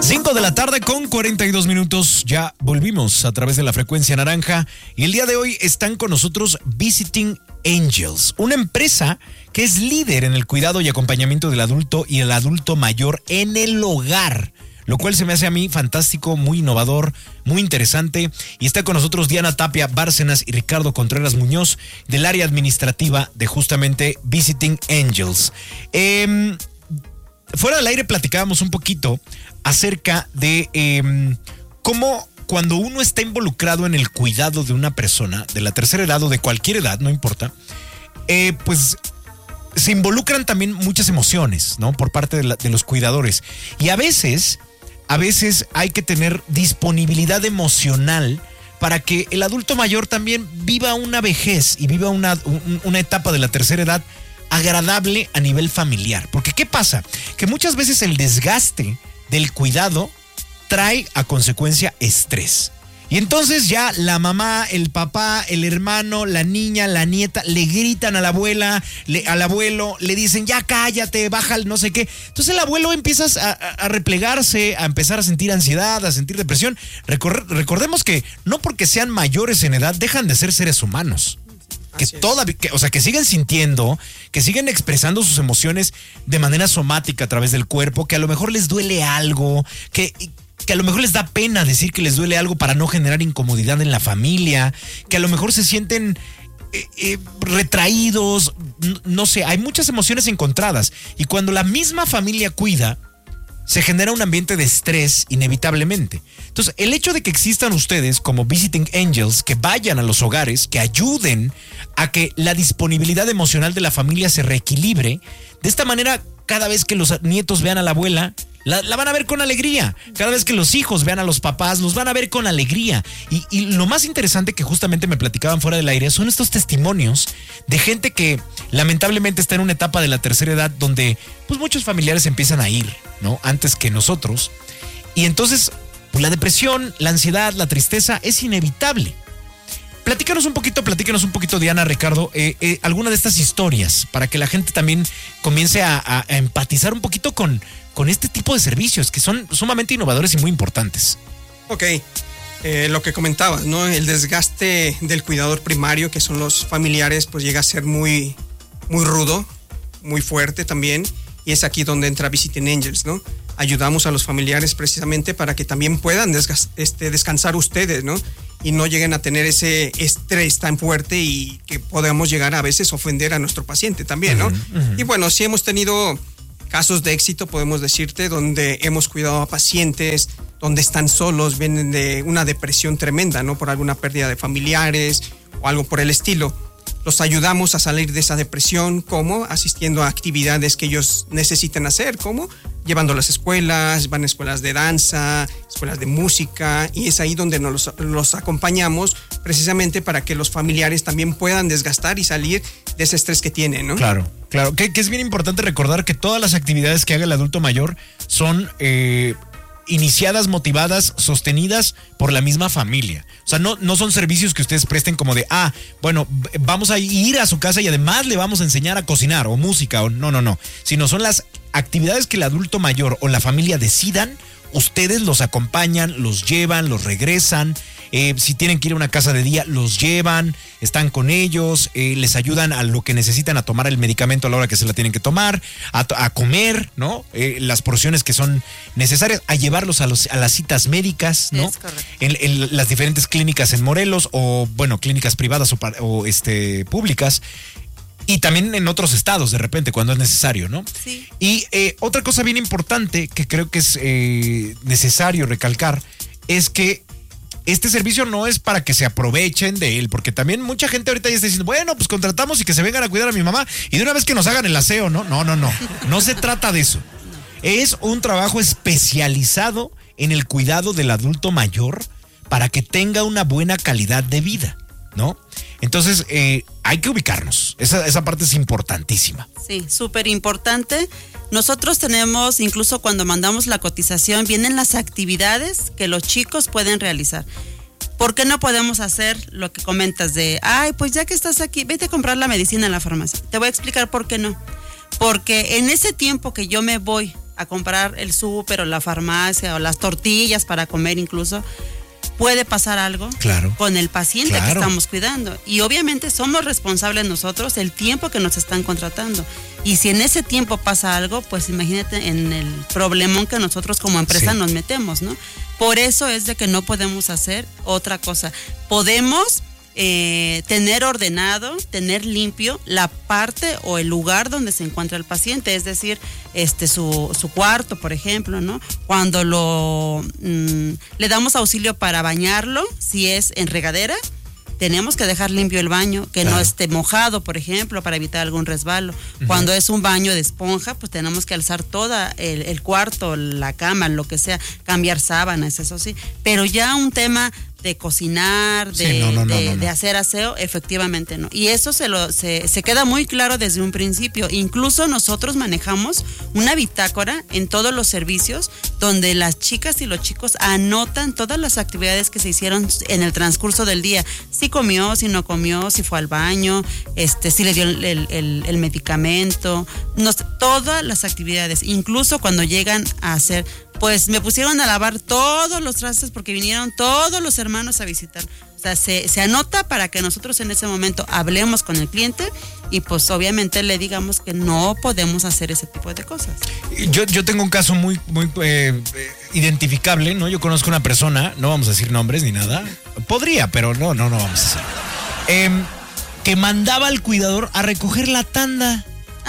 5 de la tarde con 42 minutos, ya volvimos a través de la frecuencia naranja y el día de hoy están con nosotros Visiting Angels, una empresa que es líder en el cuidado y acompañamiento del adulto y el adulto mayor en el hogar, lo cual se me hace a mí fantástico, muy innovador, muy interesante. Y está con nosotros Diana Tapia Bárcenas y Ricardo Contreras Muñoz del área administrativa de justamente Visiting Angels. Fuera del aire platicábamos un poquito acerca de cómo cuando uno está involucrado en el cuidado de una persona de la tercera edad o de cualquier edad, no importa, pues se involucran también muchas emociones, ¿no? Por parte de los cuidadores. Y a veces hay que tener disponibilidad emocional para que el adulto mayor también viva una vejez y viva una etapa de la tercera edad agradable a nivel familiar. Porque ¿qué pasa? Que muchas veces el desgaste del cuidado trae a consecuencia estrés. Y entonces ya la mamá, el papá, el hermano, la niña, la nieta, le gritan a la abuela, al abuelo, le dicen ya cállate, baja el no sé qué. Entonces el abuelo empieza a replegarse, a empezar a sentir ansiedad, a sentir depresión. Recordemos que no porque sean mayores en edad dejan de ser seres humanos. Que siguen sintiendo, que siguen expresando sus emociones de manera somática a través del cuerpo, que a lo mejor les duele algo, que a lo mejor les da pena decir que les duele algo para no generar incomodidad en la familia, que a lo mejor se sienten retraídos, no sé, hay muchas emociones encontradas. Y cuando la misma familia cuida, se genera un ambiente de estrés inevitablemente. Entonces, el hecho de que existan ustedes como Visiting Angels, que vayan a los hogares, que ayuden a que la disponibilidad emocional de la familia se reequilibre, de esta manera, cada vez que los nietos vean a la abuela, la van a ver con alegría. Cada vez que los hijos vean a los papás, los van a ver con alegría. Y lo más interesante que justamente me platicaban fuera del aire son estos testimonios de gente que lamentablemente está en una etapa de la tercera edad donde pues muchos familiares empiezan a ir, ¿no? Antes que nosotros. Y entonces pues, la depresión, la ansiedad, la tristeza es inevitable. Platícanos un poquito, Diana, Ricardo, alguna de estas historias para que la gente también comience a empatizar un poquito con este tipo de servicios que son sumamente innovadores y muy importantes. Ok, lo que comentabas, ¿no? El desgaste del cuidador primario, que son los familiares, pues llega a ser muy, muy rudo, muy fuerte también, y es aquí donde entra Visiting Angels, ¿no? Ayudamos a los familiares precisamente para que también puedan descansar ustedes, ¿no? Y no lleguen a tener ese estrés tan fuerte y que podamos llegar a veces a ofender a nuestro paciente también, ¿no? Y bueno, sí hemos tenido casos de éxito, podemos decirte, donde hemos cuidado a pacientes, donde están solos, vienen de una depresión tremenda, ¿no? Por alguna pérdida de familiares o algo por el estilo. Los ayudamos a salir de esa depresión, ¿cómo? Asistiendo a actividades que ellos necesitan hacer, ¿cómo? Llevando a las escuelas, van a escuelas de danza, escuelas de música, y es ahí donde los acompañamos precisamente para que los familiares también puedan desgastar y salir de ese estrés que tienen, ¿no? Claro. Que es bien importante recordar que todas las actividades que haga el adulto mayor son iniciadas, motivadas, sostenidas por la misma familia. O sea, no son servicios que ustedes presten como de, vamos a ir a su casa y además le vamos a enseñar a cocinar o música o no. Sino son las actividades que el adulto mayor o la familia decidan, ustedes los acompañan, los llevan, los regresan. Si tienen que ir a una casa de día, los llevan, están con ellos, les ayudan a lo que necesitan, a tomar el medicamento a la hora que se la tienen que tomar, a comer, ¿no? Las porciones que son necesarias, a llevarlos a las citas médicas, ¿no? En las diferentes clínicas en Morelos o, clínicas privadas o públicas. Y también en otros estados, de repente, cuando es necesario, ¿no? Sí. Y otra cosa bien importante que creo que es necesario recalcar es que este servicio no es para que se aprovechen de él, porque también mucha gente ahorita ya está diciendo, bueno, pues contratamos y que se vengan a cuidar a mi mamá y de una vez que nos hagan el aseo, ¿no? No se trata de eso. Es un trabajo especializado en el cuidado del adulto mayor para que tenga una buena calidad de vida, ¿no? Entonces, hay que ubicarnos. Esa parte es importantísima. Sí, súper importante. Nosotros tenemos, incluso cuando mandamos la cotización, vienen las actividades que los chicos pueden realizar. ¿Por qué no podemos hacer lo que comentas de, pues ya que estás aquí, vete a comprar la medicina en la farmacia? Te voy a explicar por qué no. Porque en ese tiempo que yo me voy a comprar el súper o la farmacia o las tortillas para comer incluso, puede pasar algo con el paciente que estamos cuidando. Y obviamente somos responsables nosotros el tiempo que nos están contratando. Y si en ese tiempo pasa algo, pues imagínate en el problemón que nosotros como empresa nos metemos, ¿no? Por eso es de que no podemos hacer otra cosa. Podemos tener ordenado, tener limpio la parte o el lugar donde se encuentra el paciente, es decir, su cuarto, por ejemplo, ¿no? Cuando le damos auxilio para bañarlo, si es en regadera, tenemos que dejar limpio el baño, que no esté mojado, por ejemplo, para evitar algún resbalo. Cuando es un baño de esponja, pues tenemos que alzar toda el cuarto, la cama, lo que sea, cambiar sábanas, eso sí. Pero ya un tema de cocinar, de hacer aseo, efectivamente no. Y eso se queda muy claro desde un principio. Incluso nosotros manejamos una bitácora en todos los servicios donde las chicas y los chicos anotan todas las actividades que se hicieron en el transcurso del día. Si comió, si no comió, si fue al baño, si le dio el medicamento, todas las actividades. Incluso cuando llegan a hacer, pues me pusieron a lavar todos los trastes porque vinieron todos los hermanos a visitar. O sea, se anota para que nosotros en ese momento hablemos con el cliente y pues obviamente le digamos que no podemos hacer ese tipo de cosas. Yo tengo un caso muy identificable, ¿no? Yo conozco una persona, no vamos a decir nombres ni nada. Podría, pero no vamos a hacer. Que mandaba al cuidador a recoger la tanda.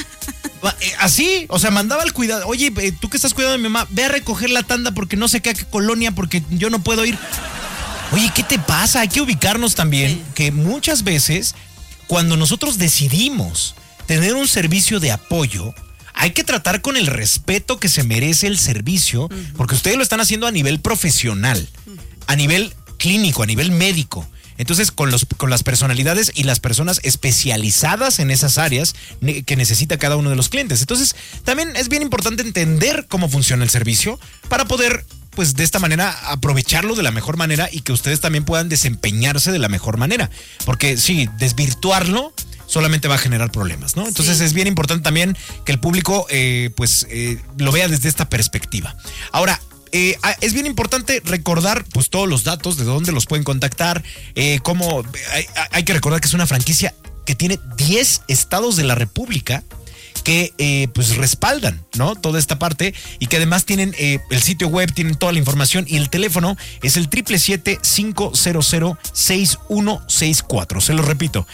Así, o sea, mandaba al cuidado. Oye, tú que estás cuidando de mi mamá, ve a recoger la tanda porque no sé qué colonia, porque yo no puedo ir. Oye, ¿qué te pasa? Hay que ubicarnos también que muchas veces cuando nosotros decidimos tener un servicio de apoyo, hay que tratar con el respeto que se merece el servicio, porque ustedes lo están haciendo a nivel profesional, a nivel clínico, a nivel médico. Entonces, con las personalidades y las personas especializadas en esas áreas que necesita cada uno de los clientes. Entonces, también es bien importante entender cómo funciona el servicio para poder, pues, de esta manera aprovecharlo de la mejor manera y que ustedes también puedan desempeñarse de la mejor manera. Porque sí, desvirtuarlo solamente va a generar problemas, ¿no? Entonces es bien importante también que el público, lo vea desde esta perspectiva. Ahora, es bien importante recordar pues todos los datos de dónde los pueden contactar, hay que recordar que es una franquicia que tiene 10 estados de la República que pues respaldan, ¿no? Toda esta parte y que además tienen el sitio web, tienen toda la información y el teléfono es el 777-500-6164. Se lo repito,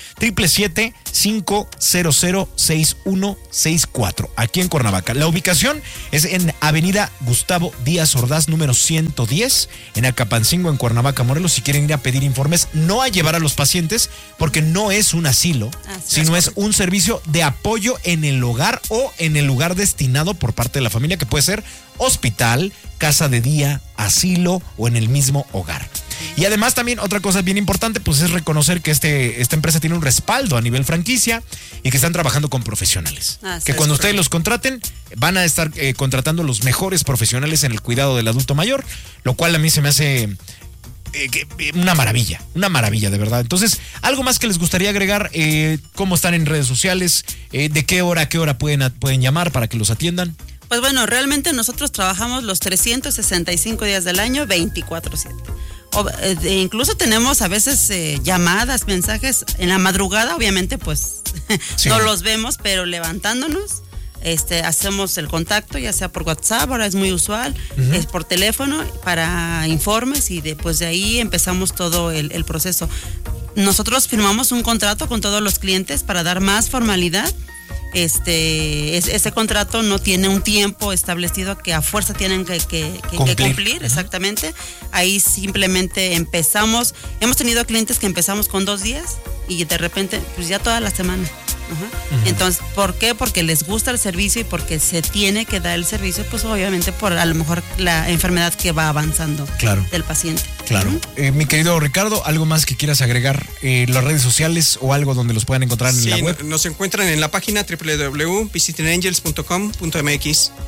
777-500-6164 aquí en Cuernavaca. La ubicación es en Avenida Gustavo Díaz Ordaz, número 110, en Acapancingo, en Cuernavaca, Morelos. Si quieren ir a pedir informes, no a llevar a los pacientes, porque no es un asilo, sino es un servicio de apoyo en el hogar o en el lugar destinado por parte de la familia, que puede ser hospital, casa de día, asilo o en el mismo hogar. Y además también otra cosa bien importante pues es reconocer que esta empresa tiene un respaldo a nivel franquicia y que están trabajando con profesionales. Que cuando ustedes los contraten van a estar contratando los mejores profesionales en el cuidado del adulto mayor, lo cual a mí se me hace una maravilla de verdad. Entonces, algo más que les gustaría agregar, cómo están en redes sociales, de qué hora a qué hora pueden llamar para que los atiendan. Pues bueno, realmente nosotros trabajamos los 365 días del año, 24/7. Incluso tenemos a veces llamadas, mensajes en la madrugada, obviamente pues no los vemos, pero levantándonos hacemos el contacto, ya sea por WhatsApp, ahora es muy usual, es por teléfono para informes y después de ahí empezamos todo el proceso. Nosotros firmamos un contrato con todos los clientes para dar más formalidad. Ese contrato no tiene un tiempo establecido que a fuerza tienen que cumplir, exactamente. Ahí simplemente empezamos, hemos tenido clientes que empezamos con 2 días y de repente pues ya toda la semana. Entonces, ¿por qué? Porque les gusta el servicio y porque se tiene que dar el servicio, pues obviamente por a lo mejor la enfermedad que va avanzando del paciente. Claro. Mi querido Ricardo, ¿algo más que quieras agregar? ¿Las redes sociales o algo donde los puedan encontrar en la web? Nos encuentran en la página www.visitingangels.com.mx.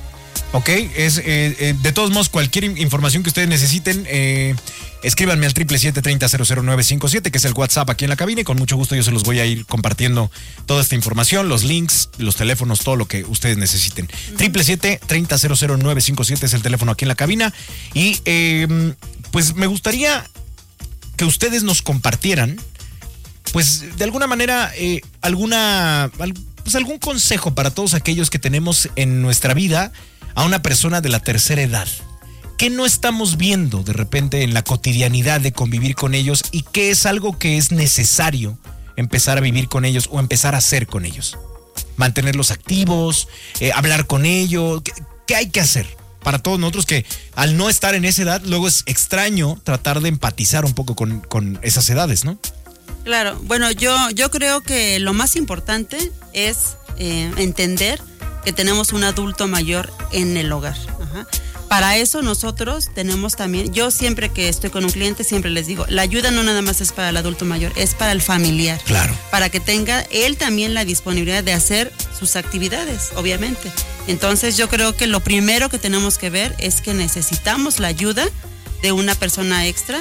Ok, de todos modos, cualquier información que ustedes necesiten, escríbanme al 777-300957, que es el WhatsApp aquí en la cabina, y con mucho gusto yo se los voy a ir compartiendo toda esta información, los links, los teléfonos, todo lo que ustedes necesiten. 777-300957 es el teléfono aquí en la cabina, y pues me gustaría que ustedes nos compartieran, pues de alguna manera, algún consejo para todos aquellos que tenemos en nuestra vida a una persona de la tercera edad. ¿Qué no estamos viendo de repente en la cotidianidad de convivir con ellos y qué es algo que es necesario empezar a vivir con ellos o empezar a hacer con ellos? Mantenerlos activos, hablar con ellos. ¿Qué hay que hacer? Para todos nosotros que al no estar en esa edad, luego es extraño tratar de empatizar un poco con esas edades, ¿no? Claro, bueno, yo creo que lo más importante es entender que tenemos un adulto mayor en el hogar. Ajá. Para eso nosotros tenemos también, yo siempre que estoy con un cliente siempre les digo, la ayuda no nada más es para el adulto mayor, es para el familiar. Claro. Para que tenga él también la disponibilidad de hacer sus actividades, obviamente. Entonces yo creo que lo primero que tenemos que ver es que necesitamos la ayuda de una persona extra,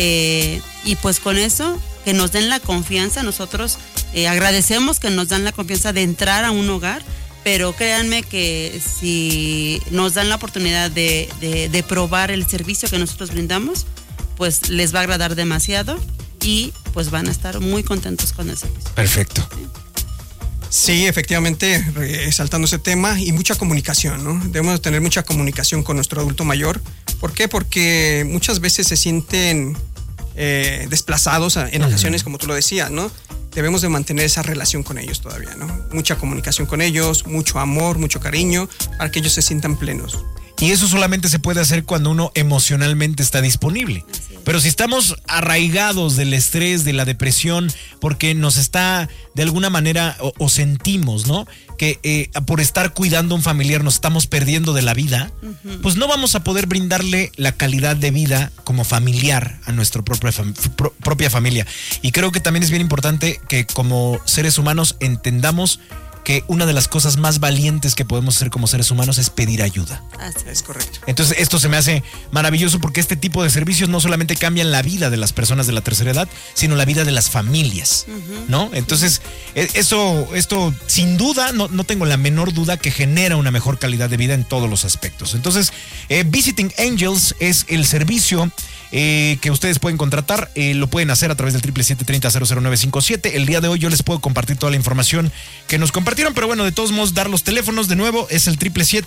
y pues con eso que nos den la confianza. Nosotros agradecemos que nos dan la confianza de entrar a un hogar, pero créanme que si nos dan la oportunidad de probar el servicio que nosotros brindamos, pues les va a agradar demasiado y pues van a estar muy contentos con el servicio. Perfecto. Sí, efectivamente, resaltando ese tema y mucha comunicación, ¿no? Debemos tener mucha comunicación con nuestro adulto mayor. ¿Por qué? Porque muchas veces se sienten desplazados en ocasiones, como tú lo decías, ¿no? Debemos de mantener esa relación con ellos todavía, ¿no? Mucha comunicación con ellos, mucho amor, mucho cariño, para que ellos se sientan plenos. Y eso solamente se puede hacer cuando uno emocionalmente está disponible. Pero si estamos arraigados del estrés, de la depresión, porque nos está de alguna manera o sentimos, ¿no? Que por estar cuidando a un familiar nos estamos perdiendo de la vida, pues no vamos a poder brindarle la calidad de vida como familiar a nuestra propia familia. Y creo que también es bien importante que como seres humanos entendamos que una de las cosas más valientes que podemos hacer como seres humanos es pedir ayuda. Así es correcto. Entonces esto se me hace maravilloso porque este tipo de servicios no solamente cambian la vida de las personas de la tercera edad, sino la vida de las familias, ¿no? Entonces esto sin duda, no tengo la menor duda que genera una mejor calidad de vida en todos los aspectos. Entonces Visiting Angels es el servicio que ustedes pueden contratar, lo pueden hacer a través del 777-300957. El día de hoy yo les puedo compartir toda la información que nos compartieron, pero bueno, de todos modos dar los teléfonos de nuevo, es el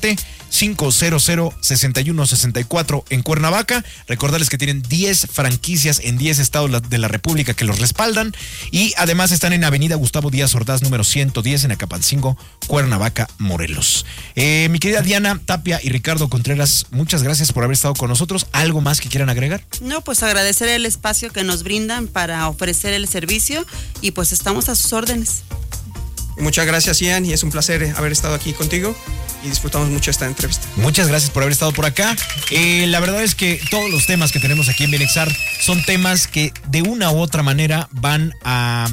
777-500-6164 en Cuernavaca. Recordarles que tienen 10 franquicias en 10 estados de la República que los respaldan, y además están en Avenida Gustavo Díaz Ordaz número 110 en Acapancingo, Cuernavaca, Morelos. Mi querida Diana Tapia y Ricardo Contreras, muchas gracias por haber estado con nosotros. ¿Algo más que quieran agregar? No, pues agradecer el espacio que nos brindan para ofrecer el servicio y pues estamos a sus órdenes. Muchas gracias, Ian, y es un placer haber estado aquí contigo y disfrutamos mucho esta entrevista. Muchas gracias por haber estado por acá. La verdad es que todos los temas que tenemos aquí en Bienexar son temas que de una u otra manera van a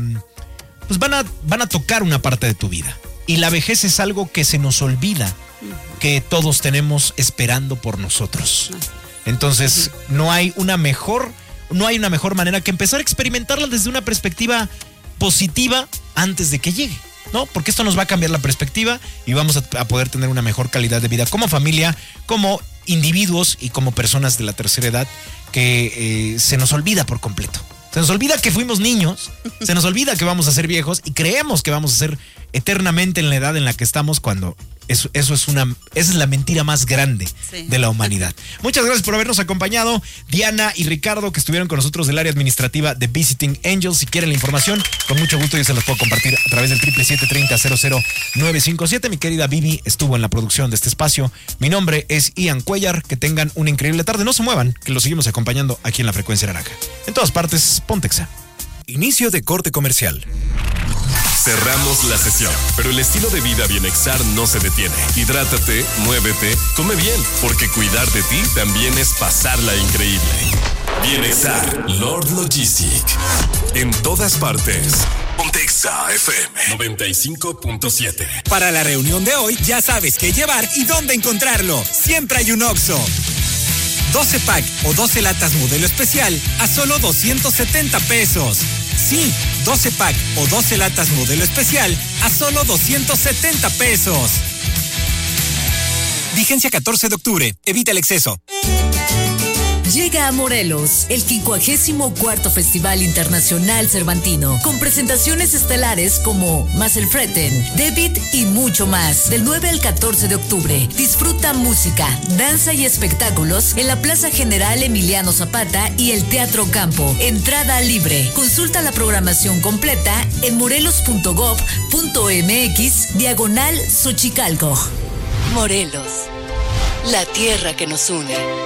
tocar una parte de tu vida. Y la vejez es algo que se nos olvida, que todos tenemos esperando por nosotros. Entonces, no hay una mejor manera que empezar a experimentarla desde una perspectiva positiva antes de que llegue, ¿no? Porque esto nos va a cambiar la perspectiva y vamos a poder tener una mejor calidad de vida como familia, como individuos y como personas de la tercera edad que se nos olvida por completo. Se nos olvida que fuimos niños, se nos olvida que vamos a ser viejos y creemos que vamos a ser eternamente en la edad en la que estamos cuando esa es la mentira más grande de la humanidad. Muchas gracias por habernos acompañado, Diana y Ricardo, que estuvieron con nosotros del área administrativa de Visiting Angels. Si quieren la información, con mucho gusto yo se los puedo compartir a través del 777-300957. Mi querida Vivi estuvo en la producción de este espacio. Mi nombre es Ian Cuellar. Que tengan una increíble tarde. No se muevan, que los seguimos acompañando aquí en la Frecuencia Naranja. En todas partes, Pontexa. Inicio de corte comercial. Cerramos la sesión, pero el estilo de vida Bienexar no se detiene. Hidrátate, muévete, come bien, porque cuidar de ti también es pasarla increíble. Bienexar, Lord Logistic. En todas partes. Pontexa FM 95.7. Para la reunión de hoy, ya sabes qué llevar y dónde encontrarlo. Siempre hay un Oxxo. 12 pack o 12 latas modelo especial a solo 270 pesos. Sí, 12 pack o 12 latas modelo especial a solo 270 pesos. Vigencia 14 de octubre. Evita el exceso. Llega a Morelos el 54º Festival Internacional Cervantino, con presentaciones estelares como Más el Freten, Debit y mucho más. Del 9 al 14 de octubre, disfruta música, danza y espectáculos en la Plaza General Emiliano Zapata y el Teatro Campo. Entrada libre. Consulta la programación completa en morelos.gov.mx/Xochicalco. Morelos, la tierra que nos une.